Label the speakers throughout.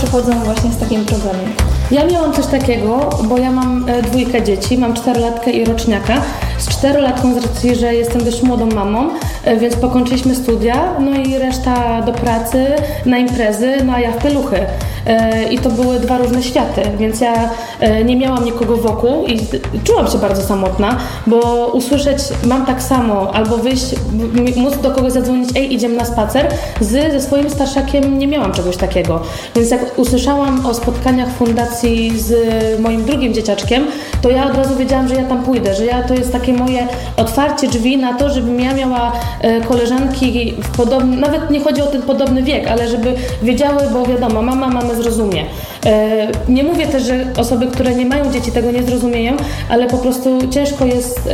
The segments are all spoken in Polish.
Speaker 1: przychodzą właśnie z takim problemem.
Speaker 2: Ja miałam coś takiego, bo ja mam 2 dzieci, mam 4-latkę i roczniaka. Z 4-latką z racji, że jestem dość młodą mamą, więc pokończyliśmy studia, no i reszta do pracy, na imprezy, no a ja w pieluchy. I to były 2 różne światy, więc ja nie miałam nikogo wokół i czułam się bardzo samotna, bo usłyszeć mam tak samo, albo wyjść, móc do kogoś zadzwonić, ej, idziemy na spacer, ze swoim starszakiem nie miałam czegoś takiego. Więc jak usłyszałam o spotkaniach fundacji z moim drugim dzieciaczkiem, to ja od razu wiedziałam, że ja tam pójdę, że to jest takie moje otwarcie drzwi na to, żebym ja miała koleżanki w podobnym, nawet nie chodzi o ten podobny wiek, ale żeby wiedziały, bo wiadomo, mamę zrozumie. Nie mówię też, że osoby, które nie mają dzieci, tego nie zrozumieją, ale po prostu ciężko jest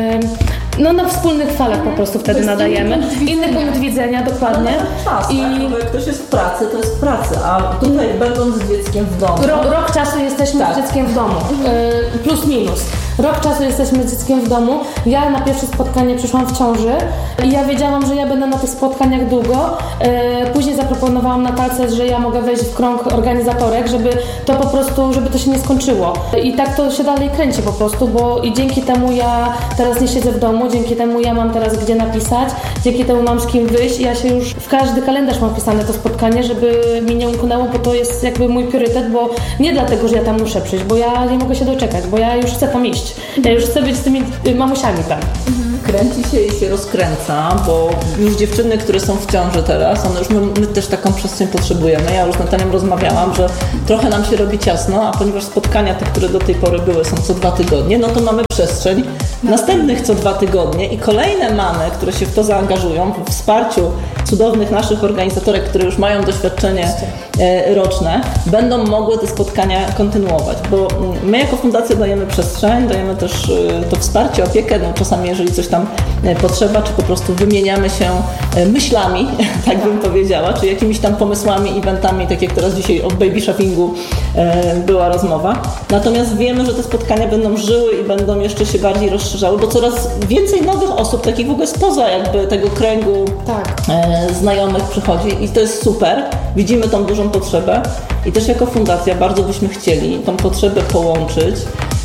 Speaker 2: na wspólnych falach po prostu wtedy nadajemy. Inny punkt widzenia, dokładnie.
Speaker 3: Czas, tak? Bo jak ktoś jest w pracy, to jest w pracy, a tutaj będąc z dzieckiem w domu.
Speaker 2: Rok czasu jesteśmy z dzieckiem w domu, plus minus. Rok czasu jesteśmy z dzieckiem w domu. Ja na pierwsze spotkanie przyszłam w ciąży i ja wiedziałam, że ja będę na tych spotkaniach długo. Później zaproponowałam Natalce, że ja mogę wejść w krąg organizatorek, żeby to po prostu, żeby to się nie skończyło. I tak to się dalej kręci po prostu, bo i dzięki temu ja teraz nie siedzę w domu, dzięki temu ja mam teraz gdzie napisać, dzięki temu mam z kim wyjść i ja się już w każdy kalendarz mam wpisane to spotkanie, żeby mi nie umknęło, bo to jest jakby mój priorytet, bo nie dlatego, że ja tam muszę przyjść, bo ja nie mogę się doczekać, bo ja już chcę tam iść. Ja już chcę być z tymi mamusiami tam.
Speaker 3: Kręci się i się rozkręca, bo już dziewczyny, które są w ciąży teraz, one już my też taką przestrzeń potrzebujemy. Ja już z Natalią rozmawiałam, że trochę nam się robi ciasno, a ponieważ spotkania te, które do tej pory były, są co 2 tygodnie, no to mamy przestrzeń następnych co 2 tygodnie i kolejne mamy, które się w to zaangażują, w wsparciu cudownych naszych organizatorek, które już mają doświadczenie roczne, będą mogły te spotkania kontynuować, bo my jako fundacja dajemy przestrzeń, dajemy też to wsparcie, opiekę, no czasami jeżeli coś tam potrzeba, czy po prostu wymieniamy się myślami, tak bym powiedziała, czy jakimiś tam pomysłami, eventami, tak jak teraz dzisiaj o baby shoppingu była rozmowa. Natomiast wiemy, że te spotkania będą żyły i będą jeszcze się bardziej rozszerzały, bo coraz więcej nowych osób, takich w ogóle spoza jakby tego kręgu znajomych przychodzi i to jest super. Widzimy tą dużą potrzebę i też jako fundacja bardzo byśmy chcieli tą potrzebę połączyć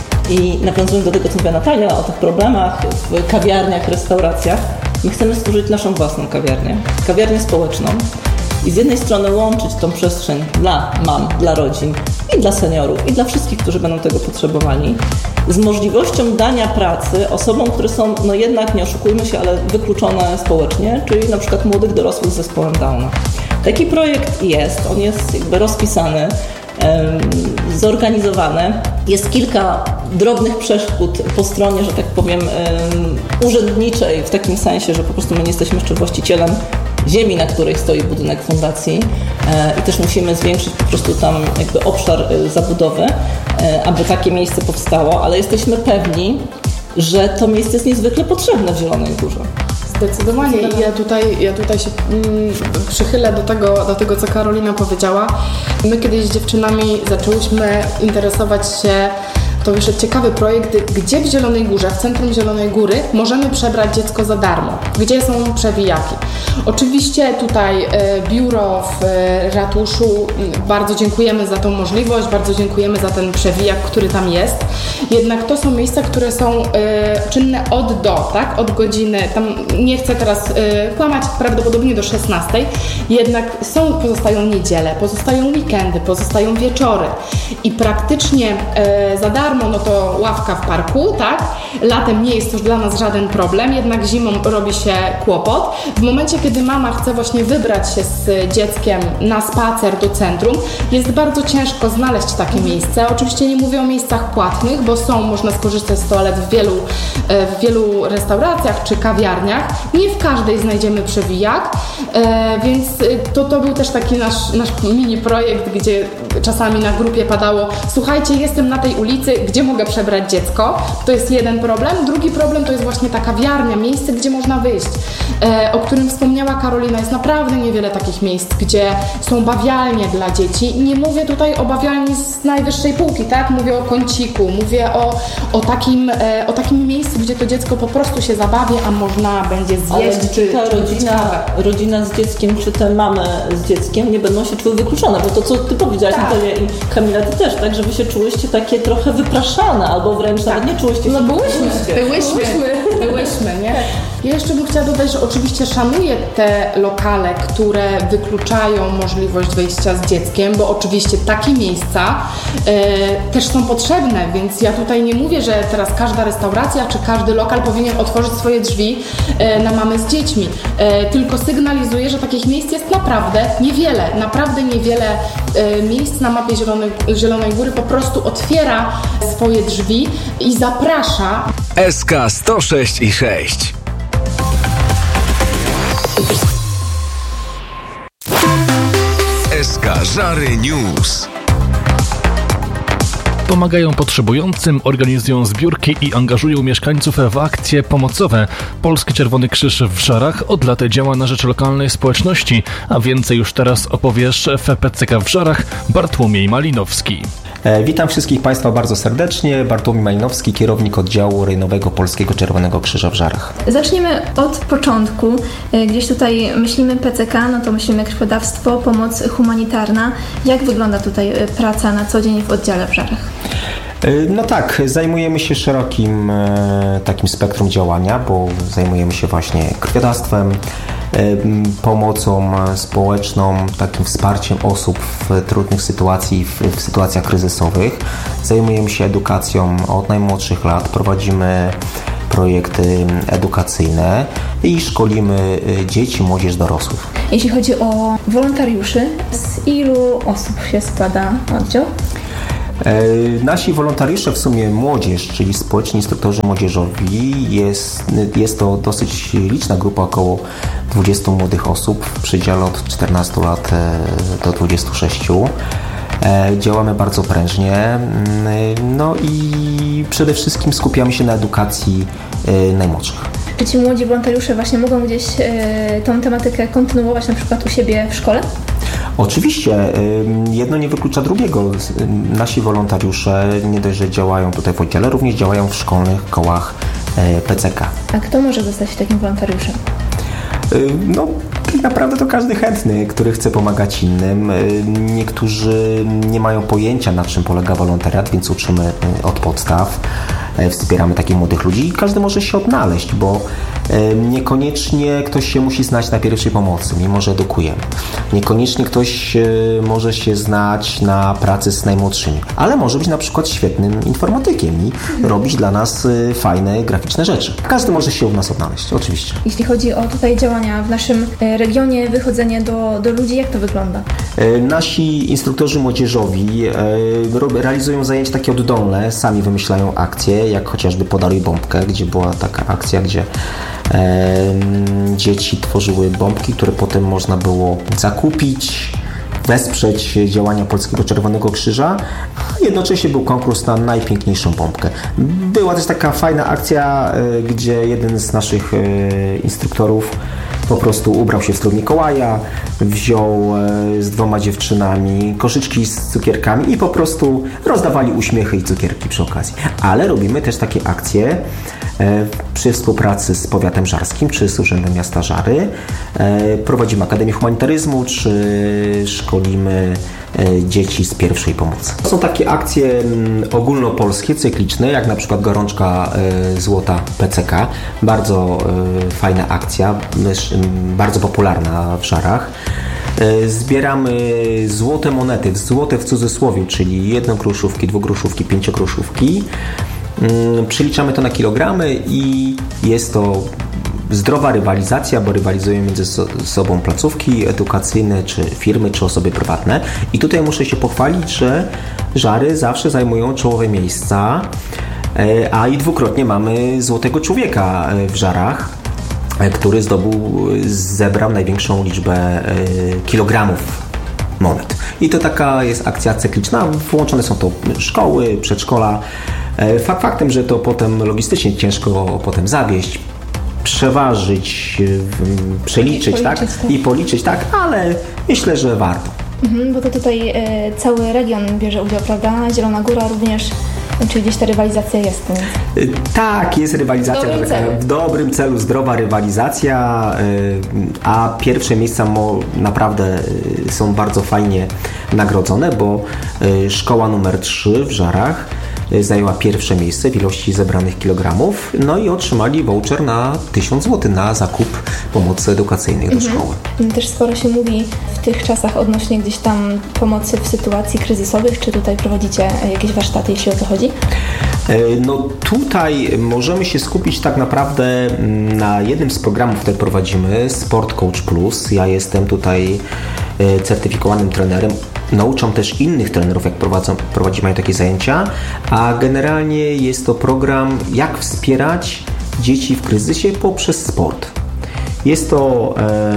Speaker 3: i nawiązując do tego, co mówiła Natalia o tych problemach w kawiarniach, restauracjach, my chcemy stworzyć naszą własną kawiarnię społeczną i z jednej strony łączyć tą przestrzeń dla mam, dla rodzin i dla seniorów i dla wszystkich, którzy będą tego potrzebowali, z możliwością dania pracy osobom, które są jednak, nie oszukujmy się, ale wykluczone społecznie, czyli na przykład młodych dorosłych z zespołem Downa. Taki projekt jest, on jest jakby rozpisany, zorganizowany. Jest kilka drobnych przeszkód po stronie, że tak powiem, urzędniczej, w takim sensie, że po prostu my nie jesteśmy jeszcze właścicielem ziemi, na której stoi budynek fundacji i też musimy zwiększyć po prostu tam jakby obszar zabudowy, aby takie miejsce powstało, ale jesteśmy pewni, że to miejsce jest niezwykle potrzebne w Zielonej Górze.
Speaker 4: Zdecydowanie. I ja tutaj się przychylę do tego, co Karolina powiedziała. My kiedyś z dziewczynami zaczęłyśmy interesować się, to wyszedł ciekawy projekt, gdzie w Zielonej Górze, w centrum Zielonej Góry możemy przebrać dziecko za darmo, gdzie są przewijaki. Oczywiście tutaj biuro w ratuszu, bardzo dziękujemy za tą możliwość, bardzo dziękujemy za ten przewijak, który tam jest. Jednak to są miejsca, które są czynne od do, tak? Od godziny, tam nie chcę teraz kłamać, prawdopodobnie do 16. Jednak pozostają niedziele, pozostają weekendy, pozostają wieczory i praktycznie za darmo, no to ławka w parku, tak? Latem nie jest to dla nas żaden problem, jednak zimą robi się kłopot. W momencie, kiedy mama chce właśnie wybrać się z dzieckiem na spacer do centrum, jest bardzo ciężko znaleźć takie miejsce. Oczywiście nie mówię o miejscach płatnych, bo można skorzystać z toalet w wielu restauracjach czy kawiarniach. Nie w każdej znajdziemy przewijak, więc to był też taki nasz mini projekt, gdzie czasami na grupie padało: słuchajcie, jestem na tej ulicy, gdzie mogę przebrać dziecko? To jest jeden problem. Drugi problem to jest właśnie ta kawiarnia, miejsce, gdzie można wyjść, o którym wspomniała Karolina. Jest naprawdę niewiele takich miejsc, gdzie są bawialnie dla dzieci. Nie mówię tutaj o bawialni z najwyższej półki, tak? Mówię o kąciku, mówię o takim miejscu, gdzie to dziecko po prostu się zabawi, a można będzie zjeść.
Speaker 3: Ale ta rodzina z dzieckiem, czy te mamy z dzieckiem nie będą się czuły wykluczone, bo to, co ty powiedziałaś,
Speaker 4: tak.
Speaker 3: Natalia i Kamila, ty też, tak, że wy się czułyście takie trochę wypraszane, albo wręcz nawet nie czułyście się.
Speaker 4: No byłyśmy, nie? Ja jeszcze bym chciała dodać, że oczywiście szanuję te lokale, które wykluczają możliwość wyjścia z dzieckiem, bo oczywiście takie miejsca też są potrzebne, więc ja tutaj nie mówię, że teraz każda restauracja czy każdy lokal powinien otworzyć swoje drzwi na mamy z dziećmi, tylko sygnalizuję, że takich miejsc jest naprawdę niewiele miejsc na mapie Zielonej Góry po prostu otwiera swoje drzwi i zaprasza.
Speaker 5: SK 106,6. SK Żary News.
Speaker 6: Pomagają potrzebującym, organizują zbiórki i angażują mieszkańców w akcje pomocowe. Polski Czerwony Krzyż w Żarach od lat działa na rzecz lokalnej społeczności, a więcej już teraz opowie szef PCK w Żarach Bartłomiej Malinowski.
Speaker 7: Witam wszystkich Państwa bardzo serdecznie. Bartłomiej Malinowski, kierownik oddziału rejonowego Polskiego Czerwonego Krzyża w Żarach.
Speaker 1: Zaczniemy od początku. Gdzieś tutaj myślimy PCK, no to myślimy krwiodawstwo, pomoc humanitarna. Jak wygląda tutaj praca na co dzień w oddziale w Żarach?
Speaker 7: No tak, zajmujemy się szerokim takim spektrum działania, bo zajmujemy się właśnie krwiodawstwem, pomocą społeczną, takim wsparciem osób w trudnych sytuacjach, w sytuacjach kryzysowych. Zajmujemy się edukacją od najmłodszych lat, prowadzimy projekty edukacyjne i szkolimy dzieci, młodzież, dorosłych.
Speaker 1: Jeśli chodzi o wolontariuszy, z ilu osób się składa oddział?
Speaker 7: Nasi wolontariusze, w sumie młodzież, czyli społeczni instruktorzy młodzieżowi, jest to dosyć liczna grupa, około 20 młodych osób w przedziale od 14 lat do 26. Działamy bardzo prężnie, no i przede wszystkim skupiamy się na edukacji najmłodszych.
Speaker 1: Czy ci młodzi wolontariusze właśnie mogą gdzieś tą tematykę kontynuować na przykład u siebie w szkole?
Speaker 7: Oczywiście, jedno nie wyklucza drugiego. Nasi wolontariusze nie dość, że działają tutaj w oddziale, również działają w szkolnych kołach PCK.
Speaker 1: A kto może zostać takim wolontariuszem?
Speaker 7: No, tak naprawdę to każdy chętny, który chce pomagać innym. Niektórzy nie mają pojęcia, na czym polega wolontariat, więc uczymy od podstaw. Wspieramy takich młodych ludzi i każdy może się odnaleźć, bo niekoniecznie ktoś się musi znać na pierwszej pomocy, mimo że edukujemy. Niekoniecznie ktoś może się znać na pracy z najmłodszymi, ale może być na przykład świetnym informatykiem i robić dla nas fajne, graficzne rzeczy. Każdy może się u nas odnaleźć, oczywiście.
Speaker 1: Jeśli chodzi o tutaj działania w naszym regionie, wychodzenie do ludzi, jak to wygląda?
Speaker 7: Nasi instruktorzy młodzieżowi realizują zajęcia takie oddolne, sami wymyślają akcje, jak chociażby Podaruj Bombkę, gdzie była taka akcja, gdzie dzieci tworzyły bombki, które potem można było zakupić, wesprzeć działania Polskiego Czerwonego Krzyża, a jednocześnie był konkurs na najpiękniejszą bombkę. Była też taka fajna akcja, gdzie jeden z naszych instruktorów po prostu ubrał się w strój Mikołaja, wziął z 2 dziewczynami koszyczki z cukierkami i po prostu rozdawali uśmiechy i cukierki przy okazji. Ale robimy też takie akcje przy współpracy z Powiatem Żarskim czy z Urzędem Miasta Żary. Prowadzimy Akademię Humanitaryzmu czy szkolimy dzieci z pierwszej pomocy. Są takie akcje ogólnopolskie, cykliczne, jak na przykład Gorączka Złota PCK. Bardzo fajna akcja, bardzo popularna w Żarach. Zbieramy złote monety, złote w cudzysłowie, czyli 1 groszówki, 2 groszówki, 5 groszówki. Przeliczamy to na kilogramy i jest to zdrowa rywalizacja, bo rywalizują między sobą placówki edukacyjne, czy firmy, czy osoby prywatne. I tutaj muszę się pochwalić, że Żary zawsze zajmują czołowe miejsca, a i dwukrotnie mamy Złotego Człowieka w Żarach, który zebrał największą liczbę kilogramów monet. I to taka jest akcja cykliczna. Włączone są to szkoły, przedszkola. Faktem, że to potem logistycznie ciężko potem zawieść, przeważyć, przeliczyć, tak? I policzyć, tak? Ale myślę, że warto.
Speaker 1: Bo to tutaj cały region bierze udział, prawda? Zielona Góra również, czyli gdzieś ta rywalizacja jest.
Speaker 7: Tak, jest rywalizacja w dobrym celu, zdrowa rywalizacja, a pierwsze miejsca naprawdę są bardzo fajnie nagrodzone, bo szkoła numer 3 w Żarach zajęła pierwsze miejsce w ilości zebranych kilogramów, no i otrzymali voucher na 1000 zł na zakup pomocy edukacyjnej do szkoły.
Speaker 1: Też sporo się mówi w tych czasach odnośnie gdzieś tam pomocy w sytuacji kryzysowych. Czy tutaj prowadzicie jakieś warsztaty, jeśli o to chodzi?
Speaker 7: No tutaj możemy się skupić tak naprawdę na jednym z programów, które prowadzimy, Sport Coach Plus. Ja jestem tutaj certyfikowanym trenerem. Nauczam też innych trenerów, jak mają takie zajęcia, a generalnie jest to program, jak wspierać dzieci w kryzysie poprzez sport. Jest to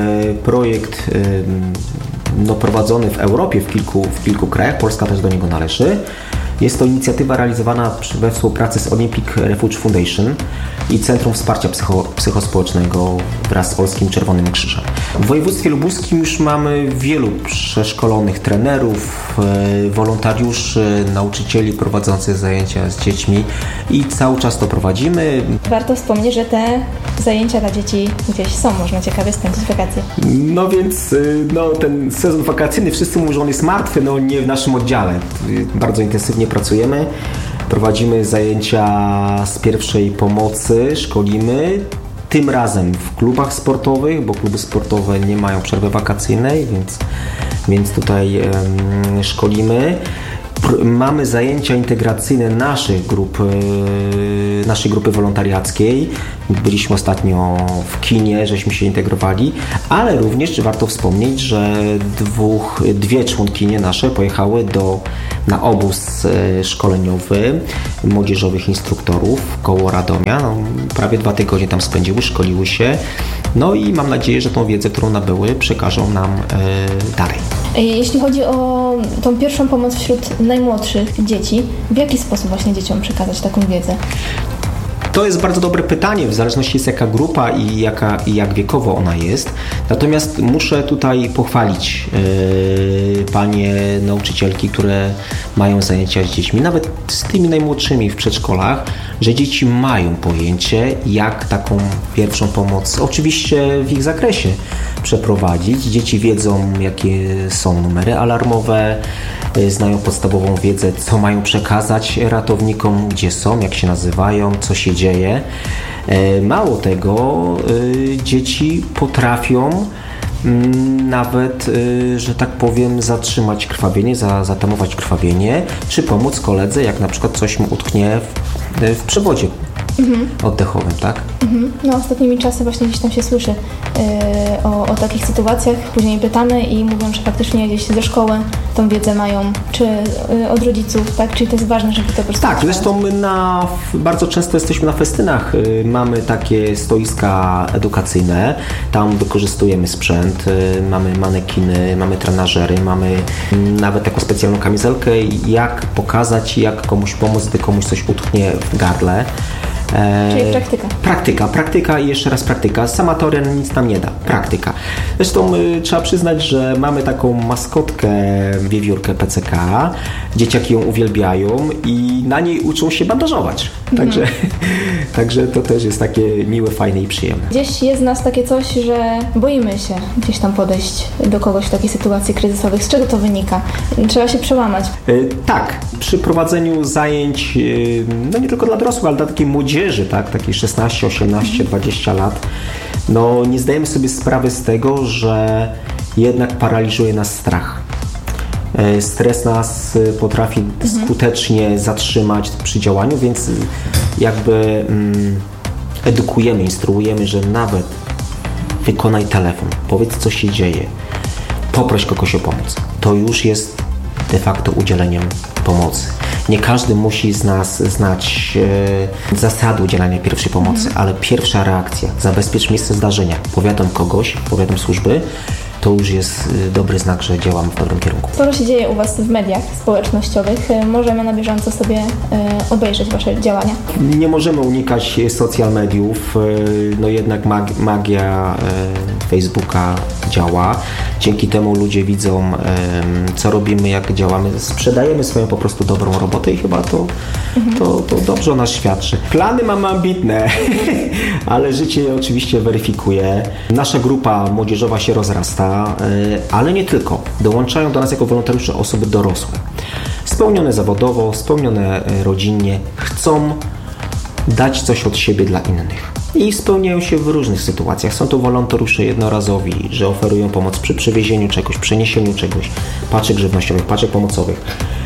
Speaker 7: projekt prowadzony w Europie, w kilku krajach, Polska też do niego należy. Jest to inicjatywa realizowana we współpracy z Olympic Refuge Foundation i Centrum Wsparcia Psychospołecznego wraz z Polskim Czerwonym Krzyżem. W województwie lubuskim już mamy wielu przeszkolonych trenerów, wolontariuszy, nauczycieli prowadzących zajęcia z dziećmi i cały czas to prowadzimy.
Speaker 1: Warto wspomnieć, że te zajęcia dla dzieci gdzieś są, można ciekawie spędzić wakacje.
Speaker 7: No więc ten sezon wakacyjny, wszyscy mówią, że on jest martwy, nie w naszym oddziale. Bardzo intensywnie pracujemy. Prowadzimy zajęcia z pierwszej pomocy, szkolimy. Tym razem w klubach sportowych, bo kluby sportowe nie mają przerwy wakacyjnej, więc tutaj szkolimy. Mamy zajęcia integracyjne naszej grupy wolontariackiej. Byliśmy ostatnio w kinie, żeśmy się integrowali, ale również warto wspomnieć, że dwie członkinie nasze pojechały na obóz szkoleniowy młodzieżowych instruktorów koło Radomia. Prawie 2 tygodnie tam spędziły, szkoliły się. No i mam nadzieję, że tą wiedzę, którą nabyły, przekażą nam dalej.
Speaker 1: Jeśli chodzi o tą pierwszą pomoc wśród najmłodszych dzieci, w jaki sposób właśnie dzieciom przekazać taką wiedzę?
Speaker 7: To jest bardzo dobre pytanie, w zależności jest jaka grupa i jak wiekowo ona jest. Natomiast muszę tutaj pochwalić panie nauczycielki, które mają zajęcia z dziećmi, nawet z tymi najmłodszymi w przedszkolach, że dzieci mają pojęcie, jak taką pierwszą pomoc, oczywiście w ich zakresie, przeprowadzić. Dzieci wiedzą, jakie są numery alarmowe, znają podstawową wiedzę, co mają przekazać ratownikom, gdzie są, jak się nazywają, co się dzieje. Mało tego, dzieci potrafią nawet, że tak powiem, zatrzymać krwawienie, zatamować krwawienie, czy pomóc koledze, jak na przykład coś mu utknie w przewodzie oddechowym, tak?
Speaker 1: No ostatnimi czasy właśnie gdzieś tam się słyszy o takich sytuacjach, później pytamy i mówią, że faktycznie gdzieś ze szkoły tą wiedzę mają, czy od rodziców, tak? Czyli to jest ważne, żeby to po prostu...
Speaker 7: Tak, zresztą my bardzo często jesteśmy na festynach, mamy takie stoiska edukacyjne, tam wykorzystujemy sprzęt, mamy manekiny, mamy trenażery, mamy nawet taką specjalną kamizelkę, jak pokazać, jak komuś pomóc, gdy komuś coś utknie w gardle.
Speaker 1: Czyli
Speaker 7: Praktyka i jeszcze raz praktyka. Sama teoria nic nam nie da. Praktyka. Zresztą trzeba przyznać, że mamy taką maskotkę, wiewiórkę PCK. Dzieciaki ją uwielbiają i na niej uczą się bandażować. Także to też jest takie miłe, fajne i przyjemne.
Speaker 1: Gdzieś jest w nas takie coś, że boimy się gdzieś tam podejść do kogoś w takiej sytuacji kryzysowych. Z czego to wynika? Trzeba się przełamać.
Speaker 7: Tak. Przy prowadzeniu zajęć, nie tylko dla dorosłych, ale dla takiej młodzieży, tak, takiej 16, 18, 20 lat, nie zdajemy sobie sprawy z tego, że jednak paraliżuje nas strach. Stres nas potrafi skutecznie zatrzymać przy działaniu, więc jakby edukujemy, instruujemy, że nawet wykonaj telefon, powiedz, co się dzieje, poproś kogoś o pomoc. To już jest de facto udzieleniem pomocy. Nie każdy musi z nas znać zasady udzielania pierwszej pomocy, ale pierwsza reakcja, zabezpiecz miejsce zdarzenia, powiadam kogoś, powiadam służby, to już jest dobry znak, że działamy w dobrym kierunku.
Speaker 1: Sporo się dzieje u Was w mediach społecznościowych. Możemy na bieżąco sobie obejrzeć Wasze działania.
Speaker 7: Nie możemy unikać social mediów, no jednak magia Facebooka działa. Dzięki temu ludzie widzą, co robimy, jak działamy. Sprzedajemy swoją po prostu dobrą robotę i chyba to dobrze o nas świadczy. Plany mamy ambitne, ale życie je oczywiście weryfikuje. Nasza grupa młodzieżowa się rozrasta, ale nie tylko. Dołączają do nas jako wolontariusze osoby dorosłe. Spełnione zawodowo, spełnione rodzinnie, chcą dać coś od siebie dla innych. I spełniają się w różnych sytuacjach. Są to wolontariusze jednorazowi, że oferują pomoc przy przewiezieniu czegoś, przeniesieniu czegoś, paczek żywnościowych, paczek pomocowych.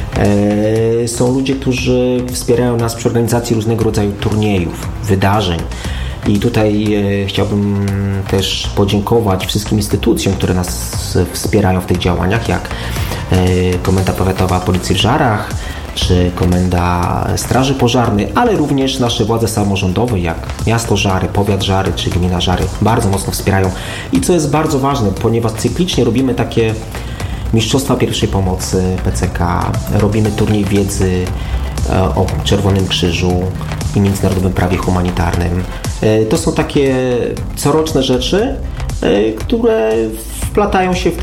Speaker 7: Są ludzie, którzy wspierają nas przy organizacji różnego rodzaju turniejów, wydarzeń. I tutaj chciałbym też podziękować wszystkim instytucjom, które nas wspierają w tych działaniach, jak Komenda Powiatowa Policji w Żarach, czy Komenda Straży Pożarnej, ale również nasze władze samorządowe, jak miasto Żary, powiat Żary, czy gmina Żary, bardzo mocno wspierają. I co jest bardzo ważne, ponieważ cyklicznie robimy takie mistrzostwa pierwszej pomocy PCK, robimy turniej wiedzy o Czerwonym Krzyżu i międzynarodowym prawie humanitarnym. To są takie coroczne rzeczy, które wplatają się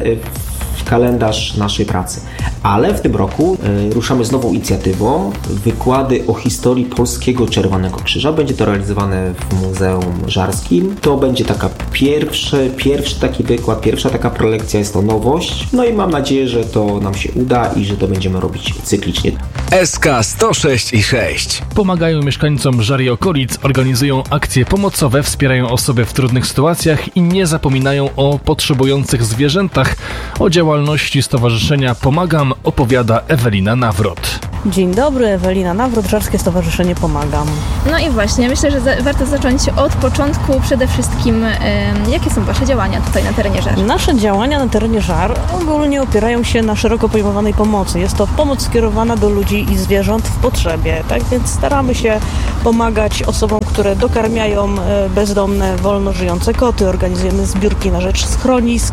Speaker 7: w kalendarz naszej pracy. Ale w tym roku ruszamy z nową inicjatywą. Wykłady o historii Polskiego Czerwonego Krzyża. Będzie to realizowane w Muzeum Żarskim. To będzie taka pierwszy taki wykład, pierwsza taka prelekcja, jest to nowość. No i mam nadzieję, że to nam się uda i że to będziemy robić cyklicznie.
Speaker 5: SK 106 i 6.
Speaker 6: Pomagają mieszkańcom Żar i okolic, organizują akcje pomocowe, wspierają osoby w trudnych sytuacjach i nie zapominają o potrzebujących zwierzętach. O działalności Stowarzyszenia Pomagam opowiada Ewelina Nawrot.
Speaker 8: Dzień dobry, Ewelina Nawrot, Żarskie Stowarzyszenie Pomagam.
Speaker 1: No i właśnie, myślę, że warto zacząć od początku. Przede wszystkim, jakie są Wasze działania tutaj na terenie Żar?
Speaker 8: Nasze działania na terenie Żar ogólnie opierają się na szeroko pojmowanej pomocy. Jest to pomoc skierowana do ludzi i zwierząt w potrzebie, tak więc staramy się pomagać osobom, które dokarmiają bezdomne, wolno żyjące koty. Organizujemy zbiórki na rzecz schronisk,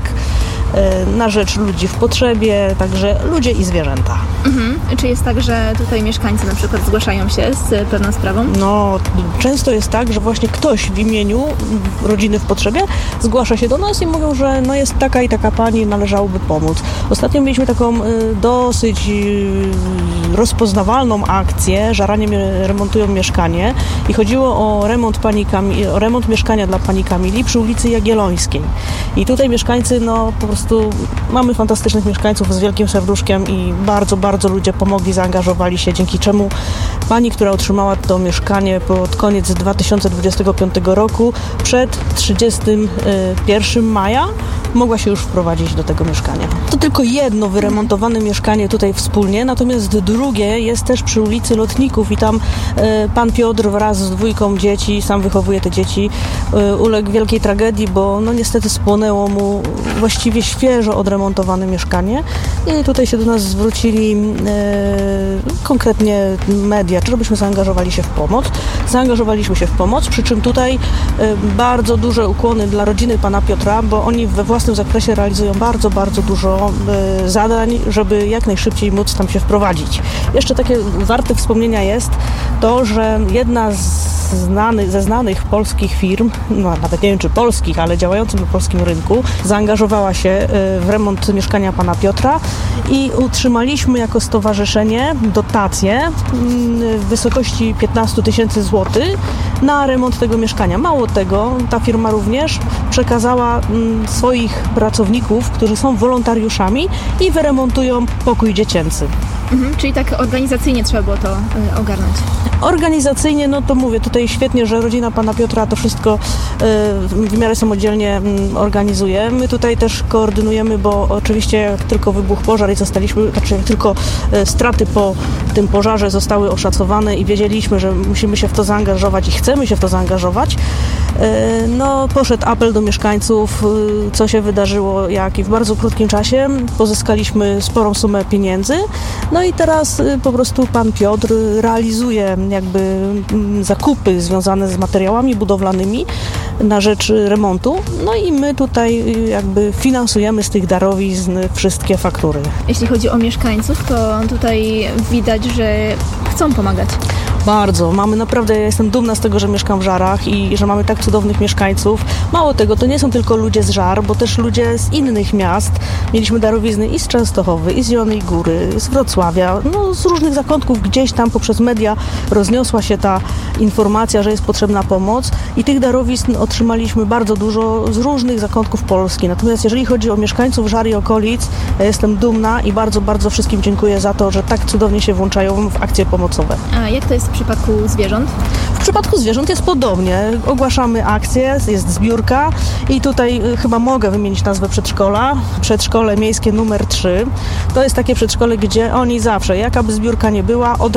Speaker 8: na rzecz ludzi w potrzebie, także ludzie i zwierzęta.
Speaker 1: Czy jest tak, że tutaj mieszkańcy na przykład zgłaszają się z pewną sprawą?
Speaker 8: No, często jest tak, że właśnie ktoś w imieniu rodziny w potrzebie zgłasza się do nas i mówią, że no jest taka i taka pani, należałoby pomóc. Ostatnio mieliśmy taką dosyć rozpoznawalną akcję. Żaranie remontują mieszkanie i chodziło o remont mieszkania dla pani Kamili przy ulicy Jagiellońskiej. I tutaj mieszkańcy, no po prostu mamy fantastycznych mieszkańców z wielkim serduszkiem i bardzo, bardzo ludzie pomogli, zaangażowali się, dzięki czemu pani, która otrzymała to mieszkanie pod koniec 2025 roku, przed 31 maja mogła się już wprowadzić do tego mieszkania. To tylko jedno wyremontowane mieszkanie tutaj wspólnie, natomiast drugie jest też przy ulicy Lotników i tam pan Piotr wraz z 2 dzieci, sam wychowuje te dzieci, uległ wielkiej tragedii, bo no niestety spłonęło mu właściwie świeżo odremontowane mieszkanie i tutaj się do nas zwrócili konkretnie media, żebyśmy zaangażowali się w pomoc. Zaangażowaliśmy się w pomoc, przy czym tutaj bardzo duże ukłony dla rodziny pana Piotra, bo oni we własnym zakresie realizują bardzo, bardzo dużo zadań, żeby jak najszybciej móc tam się wprowadzić. Jeszcze takie warte wspomnienia jest to, że jedna ze znanych polskich firm, no nawet nie wiem czy polskich, ale działających na polskim rynku, zaangażowała się w remont mieszkania pana Piotra i utrzymaliśmy jako stowarzyszenie dotację w wysokości 15 000 złotych na remont tego mieszkania. Mało tego, ta firma również przekazała swoich pracowników, którzy są wolontariuszami i wyremontują pokój dziecięcy.
Speaker 1: Czyli tak organizacyjnie trzeba było to ogarnąć.
Speaker 8: Organizacyjnie, no to mówię, tutaj świetnie, że rodzina pana Piotra to wszystko w miarę samodzielnie organizuje. My tutaj też koordynujemy, bo oczywiście jak tylko wybuchł pożar i jak tylko straty po tym pożarze zostały oszacowane i wiedzieliśmy, że musimy się w to zaangażować i chcemy się w to zaangażować, no poszedł apel do mieszkańców, co się wydarzyło, jak i w bardzo krótkim czasie pozyskaliśmy sporą sumę pieniędzy. No i teraz po prostu pan Piotr realizuje jakby zakupy związane z materiałami budowlanymi na rzecz remontu. No i my tutaj jakby finansujemy z tych darowizn wszystkie faktury.
Speaker 1: Jeśli chodzi o mieszkańców, to tutaj widać, że chcą pomagać.
Speaker 8: Bardzo. Mamy naprawdę, ja jestem dumna z tego, że mieszkam w Żarach i że mamy tak cudownych mieszkańców. Mało tego, to nie są tylko ludzie z Żar, bo też ludzie z innych miast. Mieliśmy darowizny i z Częstochowy, i z Zielonej Góry, z Wrocławia, no z różnych zakątków gdzieś tam poprzez media rozniosła się ta informacja, że jest potrzebna pomoc i tych darowizn otrzymaliśmy bardzo dużo z różnych zakątków Polski. Natomiast jeżeli chodzi o mieszkańców Żar i okolic, ja jestem dumna i bardzo, bardzo wszystkim dziękuję za to, że tak cudownie się włączają w akcje pomocowe.
Speaker 1: A jak to jest w przypadku zwierząt?
Speaker 8: W przypadku zwierząt jest podobnie. Ogłaszamy akcję, jest zbiórka i tutaj chyba mogę wymienić nazwę przedszkola. Przedszkole miejskie numer 3. To jest takie przedszkole, gdzie oni zawsze, jakaby zbiórka nie była, od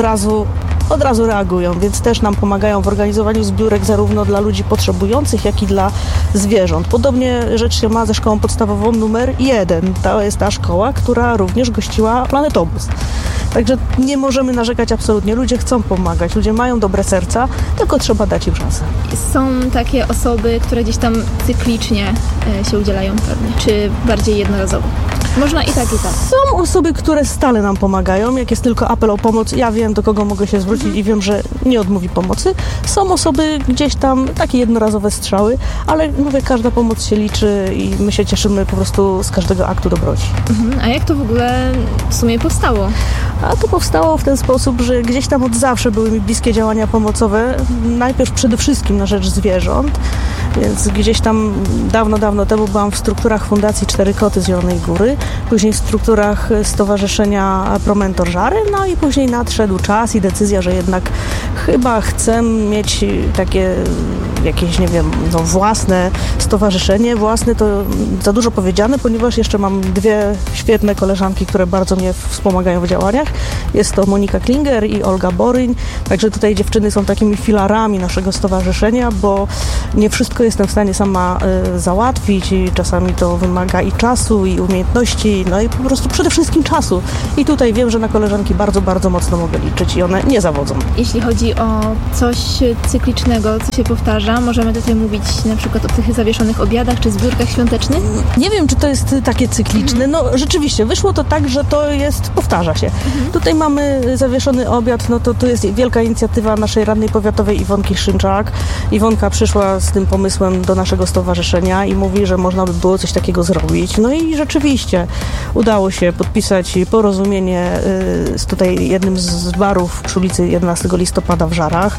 Speaker 8: razu reagują, więc też nam pomagają w organizowaniu zbiórek zarówno dla ludzi potrzebujących, jak i dla zwierząt. Podobnie rzecz się ma ze szkołą podstawową numer 1. To jest ta szkoła, która również gościła Planetobus. Także nie możemy narzekać absolutnie. Ludzie chcą pomagać, ludzie mają dobre serca, tylko trzeba dać im szansę.
Speaker 1: Są takie osoby, które gdzieś tam cyklicznie się udzielają pewnie, czy bardziej jednorazowo? Można i tak, i tak.
Speaker 8: Są osoby, które stale nam pomagają. Jak jest tylko apel o pomoc, ja wiem, do kogo mogę się zwrócić i wiem, że nie odmówi pomocy. Są osoby gdzieś tam, takie jednorazowe strzały, ale mówię, każda pomoc się liczy i my się cieszymy po prostu z każdego aktu dobroci.
Speaker 1: A jak to w ogóle w sumie powstało?
Speaker 8: A to powstało w ten sposób, że gdzieś tam od zawsze były mi bliskie działania pomocowe. Najpierw przede wszystkim na rzecz zwierząt, więc gdzieś tam dawno temu byłam w strukturach Fundacji Cztery Koty z Zielonej Góry, później w strukturach Stowarzyszenia Promentor Żary, no i później nadszedł czas i decyzja, że jednak chyba chcę mieć takie jakieś, nie wiem, no własne stowarzyszenie. Własne to za dużo powiedziane, ponieważ jeszcze mam dwie świetne koleżanki, które bardzo mnie wspomagają w działaniach. Jest to Monika Klinger i Olga Boryń, także tutaj dziewczyny są takimi filarami naszego stowarzyszenia, bo nie wszystko jestem w stanie sama załatwić i czasami to wymaga i czasu, i umiejętności, no i po prostu przede wszystkim czasu. I tutaj wiem, że na koleżanki bardzo, bardzo mocno mogę liczyć i one nie zawodzą.
Speaker 1: Jeśli chodzi o coś cyklicznego, co się powtarza, możemy tutaj mówić na przykład o tych zawieszonych obiadach czy zbiórkach świątecznych?
Speaker 8: Nie wiem, czy to jest takie cykliczne. No rzeczywiście, wyszło to tak, że to powtarza się. Tutaj mamy zawieszony obiad, no to jest wielka inicjatywa naszej radnej powiatowej Iwonki Szynczak. Iwonka przyszła z tym pomysłem do naszego stowarzyszenia i mówi, że można by było coś takiego zrobić. No i rzeczywiście udało się podpisać porozumienie z tutaj jednym z barów przy ulicy 11 listopada w Żarach.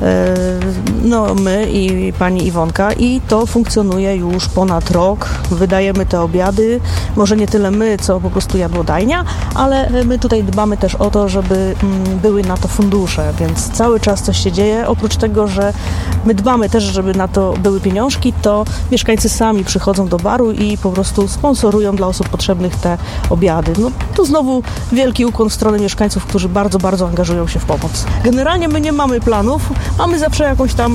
Speaker 8: No my i pani Iwonka i to funkcjonuje już ponad rok. Wydajemy te obiady, może nie tyle my, co po prostu jadłodajnia, ale my tutaj dbamy też o to, żeby były na to fundusze, więc cały czas coś się dzieje. Oprócz tego, że my dbamy też, żeby na to były pieniążki, to mieszkańcy sami przychodzą do baru i po prostu sponsorują dla osób potrzebnych te obiady. No tu znowu wielki ukłon w stronę mieszkańców, którzy bardzo, bardzo angażują się w pomoc. Generalnie my nie mamy planów, mamy zawsze jakąś tam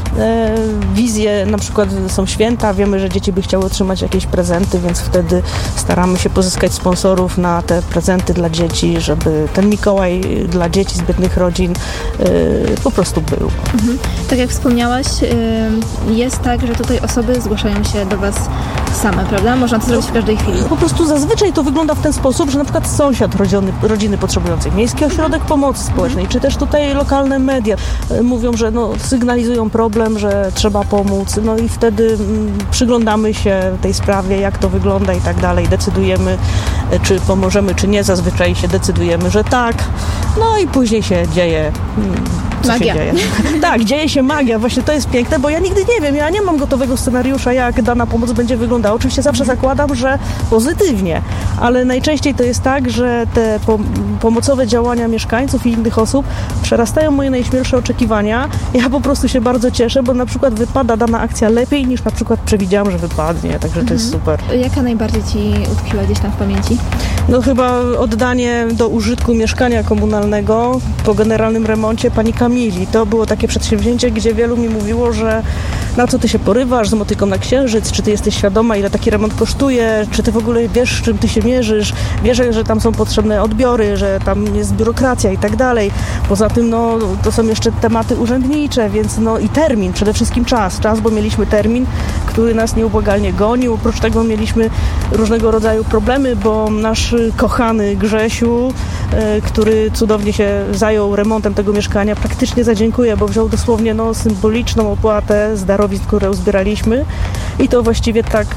Speaker 8: wizję, na przykład są święta, wiemy, że dzieci by chciały otrzymać jakieś prezenty, więc wtedy staramy się pozyskać sponsorów na te prezenty dla dzieci, żeby ten Mikołaj dla dzieci z biednych rodzin po prostu był.
Speaker 1: Tak jak wspomniałaś, jest tak, że tutaj osoby zgłaszają się do Was same, prawda? Można to zrobić w każdej chwili.
Speaker 8: Po prostu zazwyczaj to wygląda w ten sposób, że na przykład sąsiad rodziny potrzebującej, Miejski Ośrodek Pomocy Społecznej, czy też tutaj lokalne media mówią, że sygnalizują problem, że trzeba pomóc, no i wtedy przyglądamy się tej sprawie, jak to wygląda i tak dalej, decydujemy, czy pomożemy, czy nie, zazwyczaj się decydujemy, że tak, no i później się dzieje
Speaker 1: magia.
Speaker 8: Się dzieje. Tak, dzieje się magia, właśnie to jest piękne, bo ja nigdy nie wiem, ja nie mam gotowego scenariusza, jak dana pomoc będzie wyglądała. Oczywiście zawsze zakładam, że pozytywnie, ale najczęściej to jest tak, że te pomocowe działania mieszkańców i innych osób przerastają moje najśmielsze oczekiwania. Ja po prostu się bardzo cieszę, bo na przykład wypada dana akcja lepiej niż na przykład przewidziałam, że wypadnie, także to jest super.
Speaker 1: Jaka najbardziej Ci utkwiła gdzieś tam w pamięci?
Speaker 8: No chyba oddanie do użytku mieszkania komunalnego po generalnym remoncie pani Kamili mili. To było takie przedsięwzięcie, gdzie wielu mi mówiło, że na co ty się porywasz z motyką na księżyc, czy ty jesteś świadoma, ile taki remont kosztuje, czy ty w ogóle wiesz, z czym ty się mierzysz, wiesz, że tam są potrzebne odbiory, że tam jest biurokracja i tak dalej. Poza tym, no, to są jeszcze tematy urzędnicze, więc no i termin, przede wszystkim czas, bo mieliśmy termin, który nas nieubłagalnie gonił. Oprócz tego mieliśmy różnego rodzaju problemy, bo nasz kochany Grzesiu, który cudownie się zajął remontem tego mieszkania, praktycznie zadziękuję, bo wziął dosłownie symboliczną opłatę z darowizn, które uzbieraliśmy i to właściwie tak,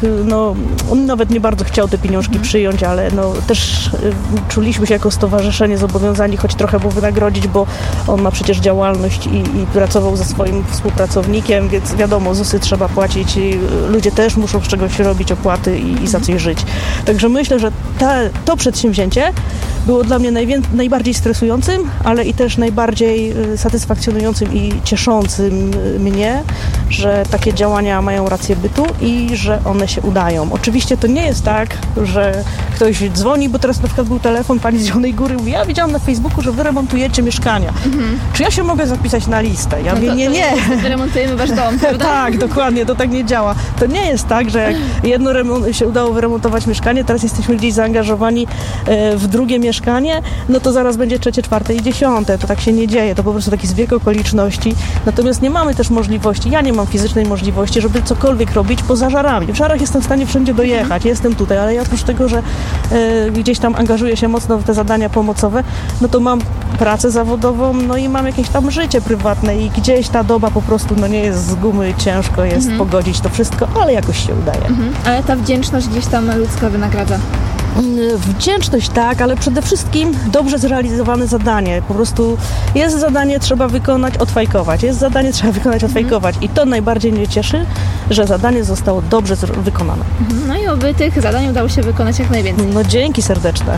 Speaker 8: on nawet nie bardzo chciał te pieniążki przyjąć, ale też czuliśmy się jako stowarzyszenie zobowiązani choć trochę mu wynagrodzić, bo on ma przecież działalność i pracował ze swoim współpracownikiem, więc wiadomo, ZUS-y trzeba płacić i ludzie też muszą z czegoś robić opłaty i za coś żyć. Także myślę, że to przedsięwzięcie było dla mnie najbardziej stresującym, ale i też najbardziej satysfakcjonującym i cieszącym mnie, że takie działania mają rację bytu i że one się udają. Oczywiście to nie jest tak, że ktoś dzwoni, bo teraz na przykład był telefon pani z Zielonej Góry, mówi, ja widziałam na Facebooku, że wy remontujecie mieszkania. Czy ja się mogę zapisać na listę? Ja mówię, nie.
Speaker 1: Wyremontujemy wasz dom, prawda?
Speaker 8: Tak, dokładnie, to tak nie działa. To nie jest tak, że jak jedno się udało wyremontować mieszkanie, teraz jesteśmy gdzieś zaangażowani w drugie mieszkanie, no to zaraz będzie trzecie, czwarte i 10. To tak się nie dzieje, to po prostu taki zbieg okoliczności. Natomiast nie mamy też możliwości, ja nie mam fizycznej możliwości, żeby cokolwiek robić poza Żarami. W Żarach jestem w stanie wszędzie dojechać, jestem tutaj, ale ja oprócz tego, że gdzieś tam angażuję się mocno w te zadania pomocowe, no to mam pracę zawodową, no i mam jakieś tam życie prywatne i gdzieś ta doba po prostu nie jest z gumy, ciężko jest pogodzić to wszystko, ale jakoś się udaje.
Speaker 1: Ale ta wdzięczność gdzieś tam ludzka wynagradza.
Speaker 8: Wdzięczność tak, ale przede wszystkim dobrze zrealizowane zadanie. Po prostu jest zadanie, trzeba wykonać, odfajkować. Jest zadanie, trzeba wykonać, odfajkować. I to najbardziej mnie cieszy, że zadanie zostało dobrze wykonane.
Speaker 1: No i oby tych zadań udało się wykonać jak najwięcej.
Speaker 8: No dzięki serdeczne.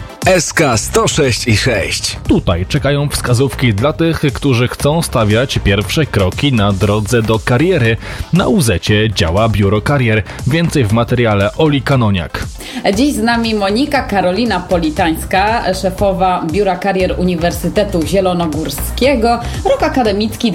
Speaker 5: SK 106 i 6.
Speaker 6: Tutaj czekają wskazówki dla tych, którzy chcą stawiać pierwsze kroki na drodze do kariery. Na UZ-cie działa Biuro Karier. Więcej w materiale Oli Kanoniak.
Speaker 9: Dziś z nami Monika Karolina Politańska, szefowa Biura Karier Uniwersytetu Zielonogórskiego, rok akademicki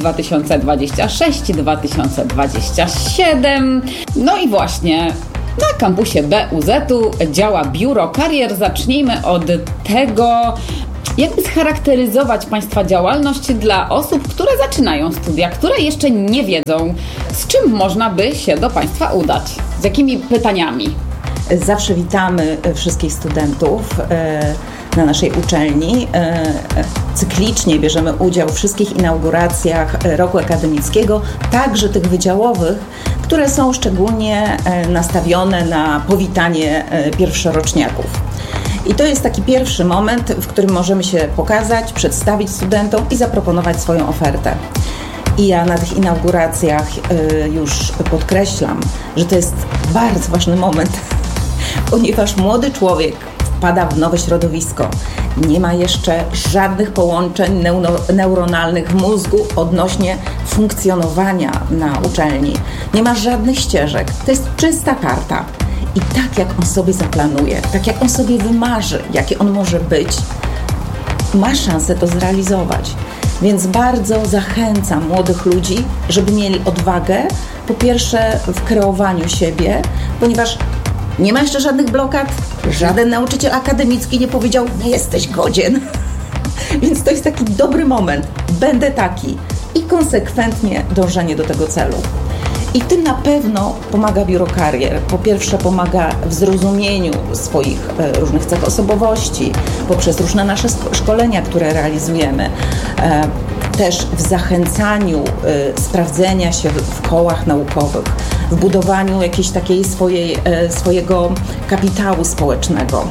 Speaker 9: 2026-2027. No i właśnie na kampusie BUZ-u działa Biuro Karier. Zacznijmy od tego, jakby scharakteryzować Państwa działalność dla osób, które zaczynają studia, które jeszcze nie wiedzą, z czym można by się do Państwa udać, z jakimi pytaniami.
Speaker 10: Zawsze witamy wszystkich studentów na naszej uczelni. Cyklicznie bierzemy udział w wszystkich inauguracjach roku akademickiego, także tych wydziałowych, które są szczególnie nastawione na powitanie pierwszoroczniaków. I to jest taki pierwszy moment, w którym możemy się pokazać, przedstawić studentom i zaproponować swoją ofertę. I ja na tych inauguracjach już podkreślam, że to jest bardzo ważny moment, ponieważ młody człowiek wpada w nowe środowisko. Nie ma jeszcze żadnych połączeń neuronalnych w mózgu odnośnie funkcjonowania na uczelni. Nie ma żadnych ścieżek. To jest czysta karta. I tak jak on sobie zaplanuje, tak jak on sobie wymarzy, jaki on może być, ma szansę to zrealizować. Więc bardzo zachęcam młodych ludzi, żeby mieli odwagę, po pierwsze w kreowaniu siebie, ponieważ nie ma jeszcze żadnych blokad, żaden nauczyciel akademicki nie powiedział, nie jesteś godzien. Więc to jest taki dobry moment, będę taki i konsekwentnie dążenie do tego celu. I w tym na pewno pomaga Biuro Karier. Po pierwsze pomaga w zrozumieniu swoich różnych cech osobowości, poprzez różne nasze szkolenia, które realizujemy. Też w zachęcaniu sprawdzenia się w kołach naukowych, w budowaniu jakiejś takiej swojego kapitału społecznego.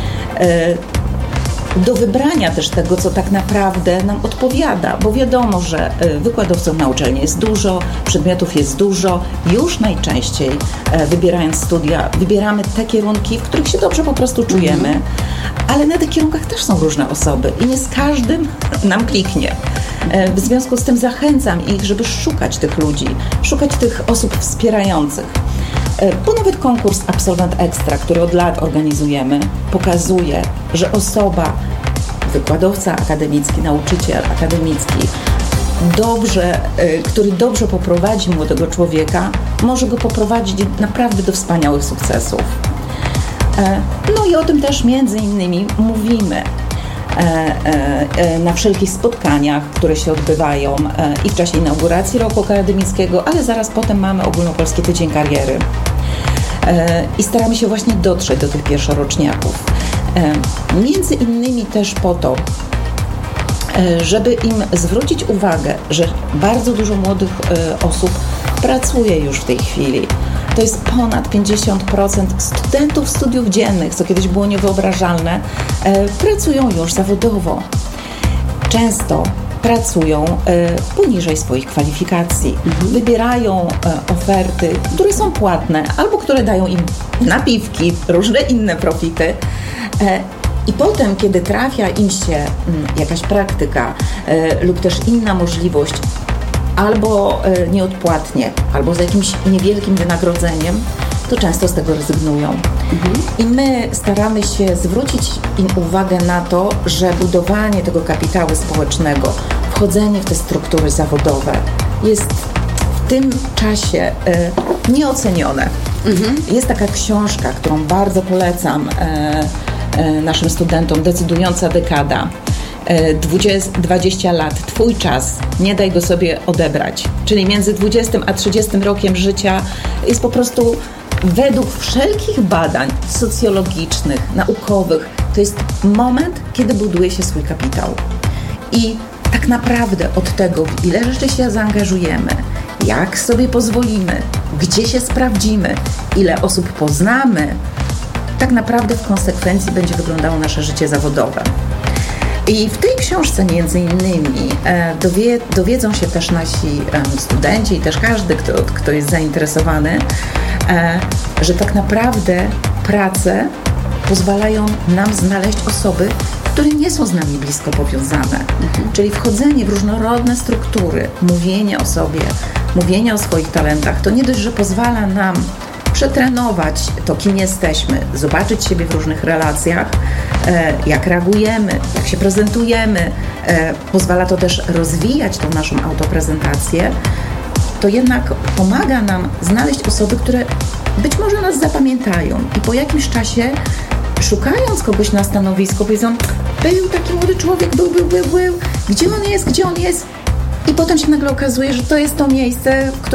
Speaker 10: Do wybrania też tego, co tak naprawdę nam odpowiada, bo wiadomo, że wykładowców na uczelni jest dużo, przedmiotów jest dużo. Już najczęściej wybierając studia, wybieramy te kierunki, w których się dobrze po prostu czujemy, ale na tych kierunkach też są różne osoby i nie z każdym nam kliknie. W związku z tym zachęcam ich, żeby szukać tych ludzi, szukać tych osób wspierających. Bo nawet konkurs Absolwent Ekstra, który od lat organizujemy, pokazuje, że osoba, wykładowca akademicki, nauczyciel akademicki który dobrze poprowadzi młodego człowieka, może go poprowadzić naprawdę do wspaniałych sukcesów. No i o tym też między innymi mówimy na wszelkich spotkaniach, które się odbywają i w czasie inauguracji roku akademickiego, ale zaraz potem mamy Ogólnopolski Tydzień Kariery. I staramy się właśnie dotrzeć do tych pierwszoroczniaków. Między innymi też po to, żeby im zwrócić uwagę, że bardzo dużo młodych osób pracuje już w tej chwili. To jest ponad 50% studentów studiów dziennych, co kiedyś było niewyobrażalne, pracują już zawodowo. Często pracują poniżej swoich kwalifikacji. Wybierają oferty, które są płatne albo które dają im napiwki, różne inne profity. I potem, kiedy trafia im się jakaś praktyka lub też inna możliwość, albo nieodpłatnie, albo z jakimś niewielkim wynagrodzeniem, to często z tego rezygnują. I my staramy się zwrócić im uwagę na to, że budowanie tego kapitału społecznego, wchodzenie w te struktury zawodowe jest w tym czasie nieocenione. Jest taka książka, którą bardzo polecam naszym studentom, Decydująca dekada. 20 lat, Twój czas, nie daj go sobie odebrać. Czyli między 20 a 30 rokiem życia jest po prostu według wszelkich badań socjologicznych, naukowych, to jest moment, kiedy buduje się swój kapitał. I tak naprawdę od tego, w ile rzeczy się zaangażujemy, jak sobie pozwolimy, gdzie się sprawdzimy, ile osób poznamy, tak naprawdę w konsekwencji będzie wyglądało nasze życie zawodowe. I w tej książce między innymi dowiedzą się też nasi studenci i też każdy, kto jest zainteresowany, że tak naprawdę prace pozwalają nam znaleźć osoby, które nie są z nami blisko powiązane. Czyli wchodzenie w różnorodne struktury, mówienie o sobie, mówienie o swoich talentach, to nie dość, że pozwala nam przetrenować to, kim jesteśmy, zobaczyć siebie w różnych relacjach, jak reagujemy, jak się prezentujemy. Pozwala to też rozwijać tą naszą autoprezentację. To jednak pomaga nam znaleźć osoby, które być może nas zapamiętają i po jakimś czasie, szukając kogoś na stanowisku, powiedzą: był taki młody człowiek, był, gdzie on jest? I potem się nagle okazuje, że to jest to miejsce, w którym